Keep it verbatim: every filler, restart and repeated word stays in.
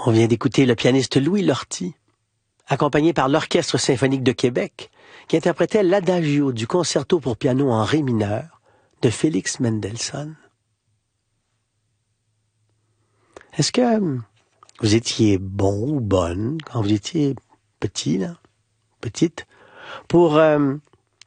On vient d'écouter le pianiste Louis Lortie, accompagné par l'Orchestre symphonique de Québec, qui interprétait l'Adagio du concerto pour piano en ré mineur de Félix Mendelssohn. Est-ce que vous étiez bon ou bonne quand vous étiez petit, là, petite, pour euh,